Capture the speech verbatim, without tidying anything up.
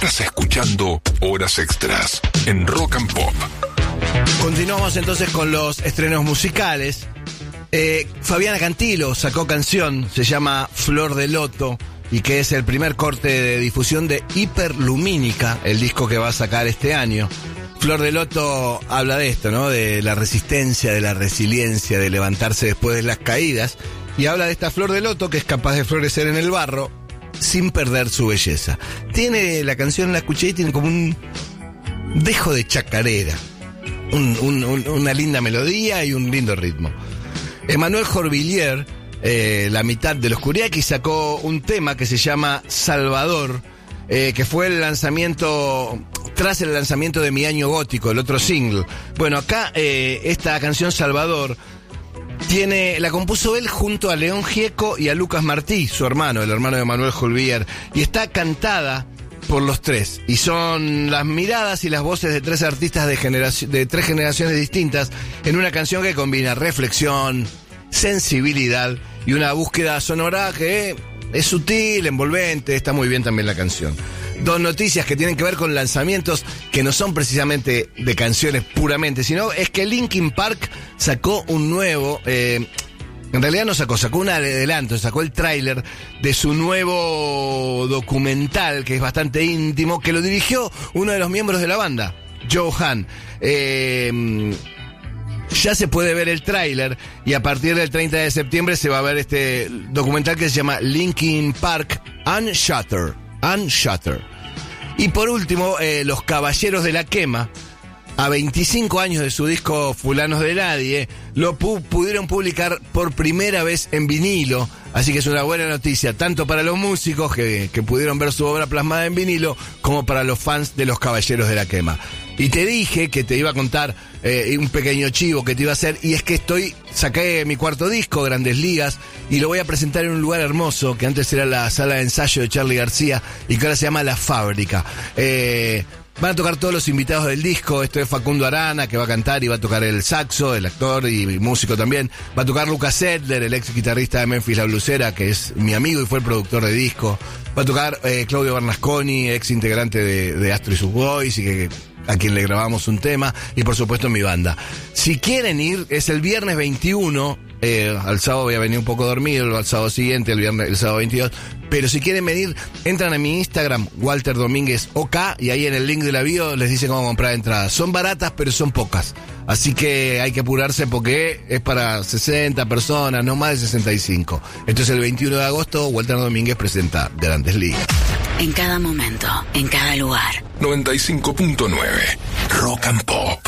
Estás escuchando Horas Extras en Rock and Pop. Continuamos entonces con los estrenos musicales. Eh, Fabiana Cantilo sacó canción, se llama Flor de Loto, y que es el primer corte de difusión de Hiperlumínica, el disco que va a sacar este año. Flor de Loto habla de esto, ¿no? De la resistencia, de la resiliencia, de levantarse después de las caídas. Y habla de esta flor de loto que es capaz de florecer en el barro sin perder su belleza. Tiene, la canción la escuché y tiene como un dejo de chacarera. Un, un, un, una linda melodía y un lindo ritmo. Emmanuel Jorvillier, eh, la mitad de los Curiaki, sacó un tema que se llama Salvador, eh, que fue el lanzamiento, tras el lanzamiento de Mi Año Gótico, el otro single. Bueno, acá eh, esta canción Salvador tiene, la compuso él junto a León Gieco y a Lucas Martí, su hermano, el hermano de Emmanuel Jorvillier, y está cantada por los tres, y son las miradas y las voces de tres artistas de, generaci- de tres generaciones distintas en una canción que combina reflexión, sensibilidad y una búsqueda sonora que es sutil, envolvente. Está muy bien también la canción. Dos noticias que tienen que ver con lanzamientos que no son precisamente de canciones puramente, sino es que Linkin Park sacó un nuevo... Eh, En realidad no sacó, sacó un adelanto, sacó el tráiler de su nuevo documental, que es bastante íntimo, que lo dirigió uno de los miembros de la banda, Joe Hahn. Eh, ya se puede ver el tráiler y a partir del treinta de septiembre se va a ver este documental que se llama Linkin Park Unshuttered. Unshuttered. Y por último, eh, Los Caballeros de la Quema, a veinticinco años de su disco Fulanos de Nadie, lo pu- pudieron publicar por primera vez en vinilo, así que es una buena noticia, tanto para los músicos que, que pudieron ver su obra plasmada en vinilo, como para los fans de Los Caballeros de la Quema. Y te dije que te iba a contar eh, un pequeño chivo que te iba a hacer, y es que estoy, saqué mi cuarto disco, Grandes Ligas, y lo voy a presentar en un lugar hermoso, que antes era la sala de ensayo de Charly García, y que ahora se llama La Fábrica. Eh... Van a tocar todos los invitados del disco. Esto es Facundo Arana, que va a cantar y va a tocar el saxo, el actor y músico también. Va a tocar Lucas Edler, el ex guitarrista de Memphis La Blusera, que es mi amigo y fue el productor de disco. Va a tocar eh, Claudio Bernasconi, ex integrante de, de Astro y sus Boys, y que, a quien le grabamos un tema. Y por supuesto mi banda. Si quieren ir, es el viernes veintiuno. Eh, al sábado voy a venir un poco dormido, al sábado siguiente, el viernes, el sábado veintidós. Pero si quieren venir, entran a mi Instagram, Walter Domínguez OK, y ahí en el link de la bio les dice cómo comprar entradas. Son baratas, pero son pocas. Así que hay que apurarse porque es para sesenta personas, no más de sesenta y cinco. Esto es el veintiuno de agosto, Walter Domínguez presenta Grandes Ligas. En cada momento, en cada lugar. noventa y cinco punto nueve Rock and Pop.